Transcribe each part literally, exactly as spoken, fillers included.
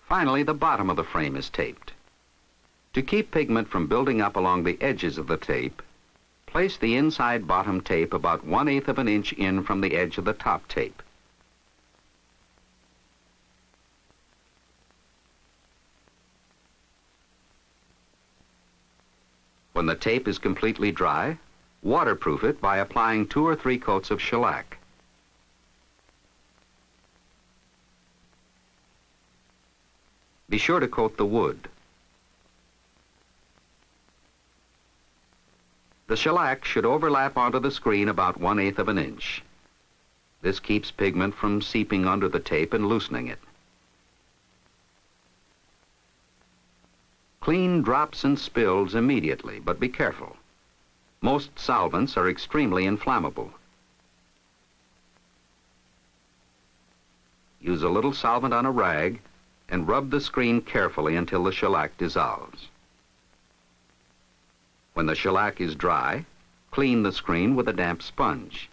Finally, the bottom of the frame is taped. To keep pigment from building up along the edges of the tape, place the inside bottom tape about one-eighth of an inch in from the edge of the top tape. When the tape is completely dry, waterproof it by applying two or three coats of shellac. Be sure to coat the wood. The shellac should overlap onto the screen about one-eighth of an inch. This keeps pigment from seeping under the tape and loosening it. Clean drops and spills immediately, but be careful. Most solvents are extremely inflammable. Use a little solvent on a rag and rub the screen carefully until the shellac dissolves. When the shellac is dry, clean the screen with a damp sponge.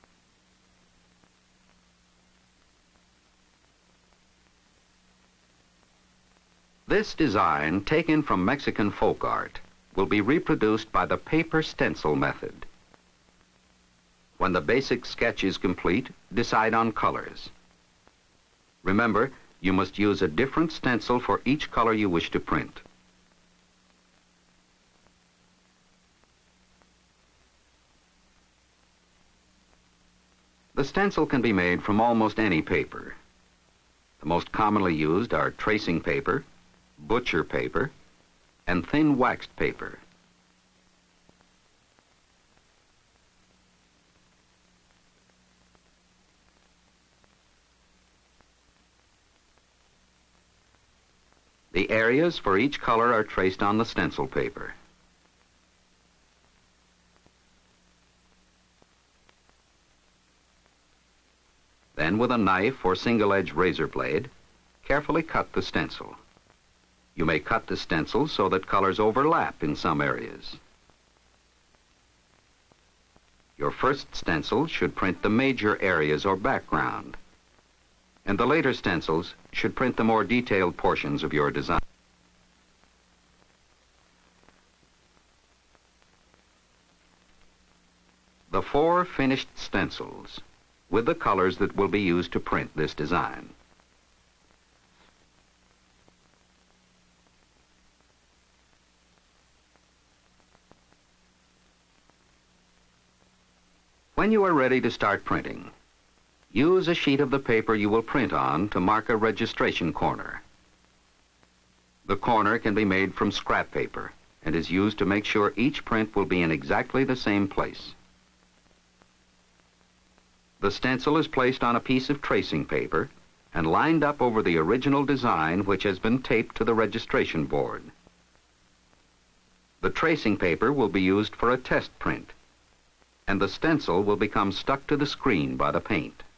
This design, taken from Mexican folk art, will be reproduced by the paper stencil method. When the basic sketch is complete, decide on colors. Remember, you must use a different stencil for each color you wish to print. The stencil can be made from almost any paper. The most commonly used are tracing paper, butcher paper, and thin waxed paper. The areas for each color are traced on the stencil paper. Then, with a knife or single-edged razor blade, carefully cut the stencil. You may cut the stencil so that colors overlap in some areas. Your first stencil should print the major areas or background, and the later stencils should print the more detailed portions of your design. The four finished stencils with the colors that will be used to print this design. When you are ready to start printing, use a sheet of the paper you will print on to mark a registration corner. The corner can be made from scrap paper and is used to make sure each print will be in exactly the same place. The stencil is placed on a piece of tracing paper and lined up over the original design, which has been taped to the registration board. The tracing paper will be used for a test print, and the stencil will become stuck to the screen by the paint.